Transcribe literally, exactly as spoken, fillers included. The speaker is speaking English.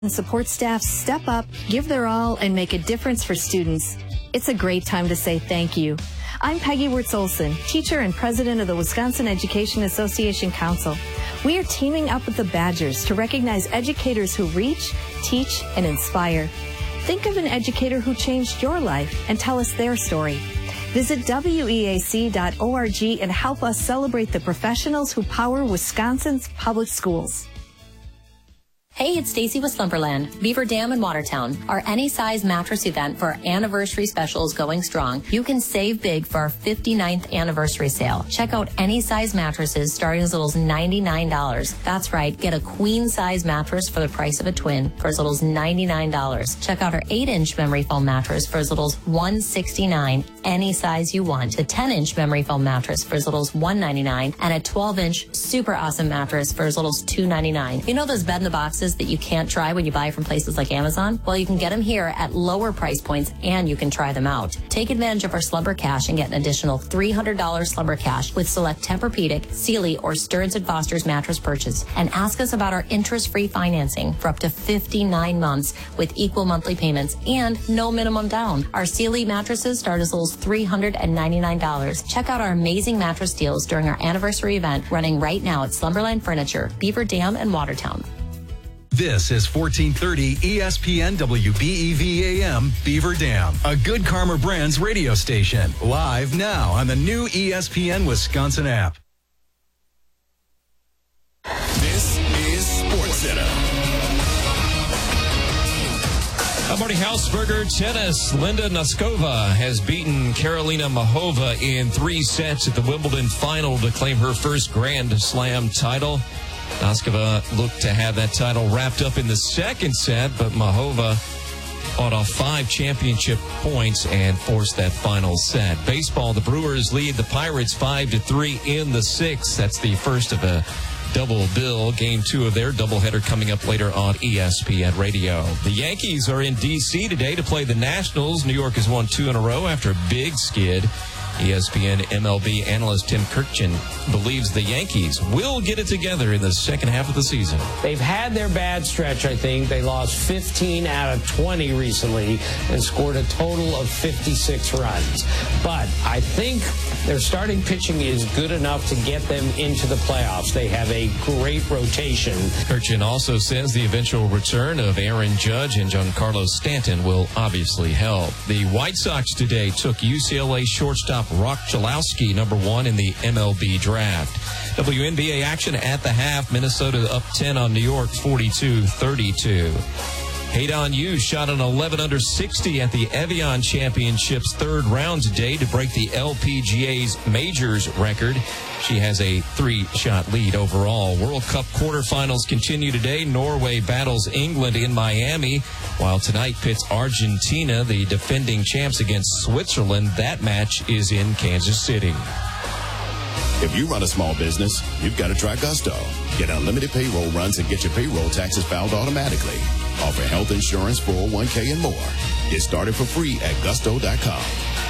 and support staff step up, give their all, and make a difference for students. It's a great time to say thank you. I'm Peggy Wirtz-Olson, teacher and president of the Wisconsin Education Association Council. We are teaming up with the Badgers to recognize educators who reach, teach, and inspire. Think of an educator who changed your life and tell us their story. Visit W E A C dot org and help us celebrate the professionals who power Wisconsin's public schools. Hey, it's Stacy with Slumberland, Beaver Dam in Watertown. Our any size mattress event for our anniversary special is going strong. You can save big for our fifty-ninth anniversary sale. Check out any size mattresses starting as little as ninety-nine dollars. That's right, get a queen size mattress for the price of a twin for as little as ninety-nine dollars. Check out our eight inch memory foam mattress for as little as one hundred sixty-nine dollars. Any size you want. A ten inch memory foam mattress for as little as one hundred ninety-nine dollars and a twelve inch super awesome mattress for as little as two hundred ninety-nine dollars. You know those bed in the boxes that you can't try when you buy from places like Amazon? Well, you can get them here at lower price points and you can try them out. Take advantage of our Slumber Cash and get an additional three hundred dollars Slumber Cash with select Tempur-Pedic, Sealy, or Stearns and Foster's mattress purchase. And ask us about our interest-free financing for up to fifty-nine months with equal monthly payments and no minimum down. Our Sealy mattresses start as little as three hundred ninety-nine dollars. Check out our amazing mattress deals during our anniversary event running right now at Slumberland Furniture, Beaver Dam, and Watertown. This is fourteen thirty E S P N W B E V A M Beaver Dam, a Good Karma Brands radio station. Live now on the new E S P N Wisconsin app. This is SportsCenter. Morning Hausberger tennis. Linda Noskova has beaten Karolina Muchova in three sets at the Wimbledon final to claim her first Grand Slam title. Noskova looked to have that title wrapped up in the second set, but Muchova fought off five championship points and forced that final set. Baseball, the Brewers lead the Pirates five to three in the sixth. That's the first of a double bill. Game two of their doubleheader coming up later on E S P N Radio. The Yankees are in D C today to play the Nationals. New York has won two in a row after a big skid. E S P N M L B analyst Tim Kurkjian believes the Yankees will get it together in the second half of the season. They've had their bad stretch, I think. They lost fifteen out of twenty recently and scored a total of fifty-six runs. But I think their starting pitching is good enough to get them into the playoffs. They have a great rotation. Kurkjian also says the eventual return of Aaron Judge and Giancarlo Stanton will obviously help. The White Sox today took U C L A shortstop Rock Chalowski, number one in the M L B draft. W N B A action at the half. Minnesota up ten on New York, forty-two thirty-two. Haydon Yu shot an eleven under sixty at the Evian Championship's third round today to break the L P G A's majors record. She has a three-shot lead overall. World Cup quarterfinals continue today. Norway battles England in Miami, while tonight pits Argentina, the defending champs, against Switzerland. That match is in Kansas City. If you run a small business, you've got to try Gusto. Get unlimited payroll runs and get your payroll taxes filed automatically. Offer health insurance, four oh one k, and more. Get started for free at gusto dot com.